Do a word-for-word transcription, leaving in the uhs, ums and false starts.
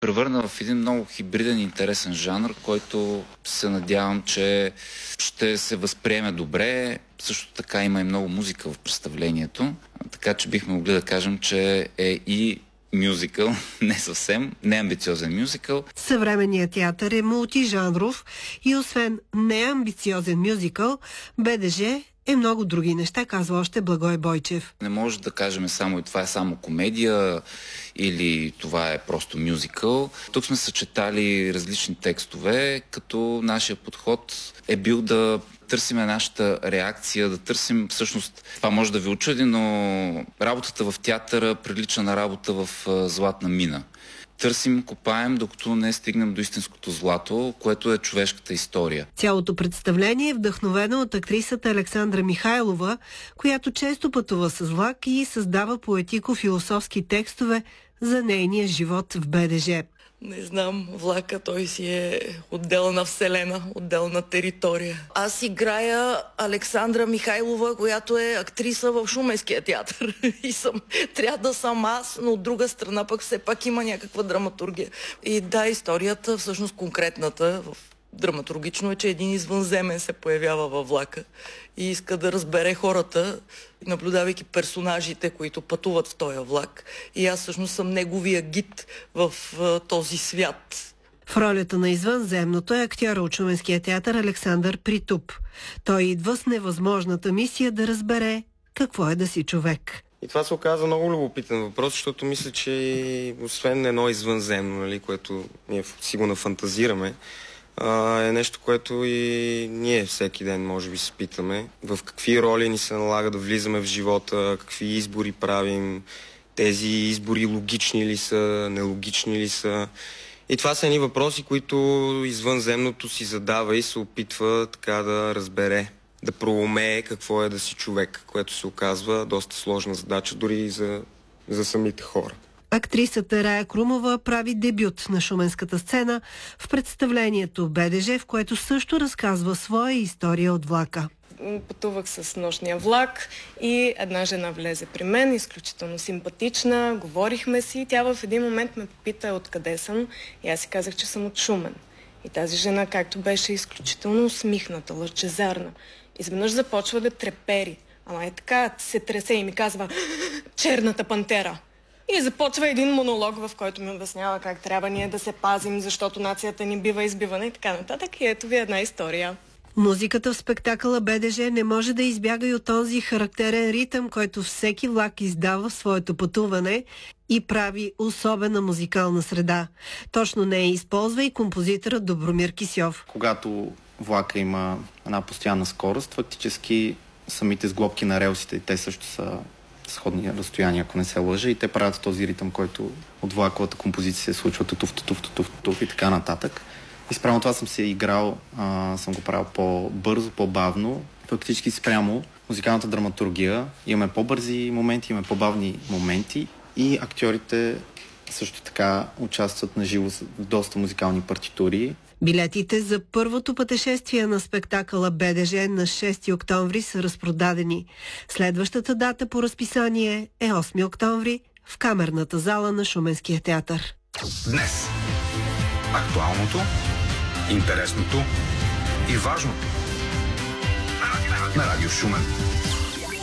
превърна в един много хибриден и интересен жанр, който се надявам, че ще се възприеме добре. Също така има и много музика в представлението, така че бихме могли да кажем, че е и мюзикъл, не съвсем, не амбициозен мюзикъл. Съвременният театър е мултижанров и освен неамбициозен мюзикъл, БДЖ е много други неща, казва още Благой Бойчев. Не може да кажем само и това е само комедия или това е просто мюзикъл. Тук сме съчетали различни текстове, като нашия подход е бил да търсим нашата реакция, да търсим всъщност, това може да ви очуди, но работата в театъра прилича на работа в златна мина. Търсим, копаем, докато не стигнем до истинското злато, което е човешката история. Цялото представление е вдъхновено от актрисата Александра Михайлова, която често пътува с влак и създава поетико-философски текстове за нейния живот в БДЖ. Не знам, влака той си е отделна вселена, отделна територия. Аз играя Александра Михайлова, която е актриса в Шуменския театър. И съм, трябва да съм аз, но от друга страна пък все пак има някаква драматургия. И да, историята, всъщност конкретната, в драматургично е, че един извънземен се появява във влака и иска да разбере хората, наблюдавайки персонажите, които пътуват в този влак. И аз всъщност съм неговия гид в uh, този свят. В ролята на извънземното е актьора от Шуменския театър Александър Притуп. Той идва с невъзможната мисия да разбере какво е да си човек. И това се оказа много любопитен въпрос, защото мисля, че освен едно извънземно, нали, което ние си го нафантазираме, е нещо, което и ние всеки ден може би се питаме. В какви роли ни се налага да влизаме в живота, какви избори правим, тези избори логични ли са, нелогични ли са. И това са едни въпроси, които извънземното си задава и се опитва така да разбере, да проумее какво е да си човек, което се оказва доста сложна задача дори и за, за самите хора. Актрисата Рая Крумова прави дебют на шуменската сцена в представлението БДЖ, в което също разказва своя история от влака. Пътувах с нощния влак и една жена влезе при мен, изключително симпатична, говорихме си. Тя в един момент ме попита откъде съм и аз си казах, че съм от Шумен. И тази жена, както беше изключително усмихната, лъчезарна, изведнъж започва да трепери. Ама е така, се тресе и ми казва "Черната пантера". И започва един монолог, в който ми обяснява как трябва ние да се пазим, защото нацията ни бива избивана и така нататък. И ето ви една история. Музиката в спектакъла БДЖ не може да избяга и от този характерен ритъм, който всеки влак издава в своето пътуване и прави особена музикална среда. Точно нея използва и композиторът Добромир Кисьов. Когато влака има една постоянна скорост, фактически самите сглобки на релсите, те също са сходни разстояния, ако не се лъжа, и те правят този ритъм, който от влаковата композиция се случва туф, туф, туф, туф и така нататък. И спрямо това съм се играл, а, съм го правил по-бързо, по-бавно. Фактически спрямо музикалната драматургия имаме по-бързи моменти, имаме по-бавни моменти и актьорите също така участват на живо в доста музикални партитури. Билетите за първото пътешествие на спектакъла БДЖ на шести октомври са разпродадени. Следващата дата по разписание е осми октомври в камерната зала на Шуменския театър. Днес актуалното, интересното и важното на Радио Шумен.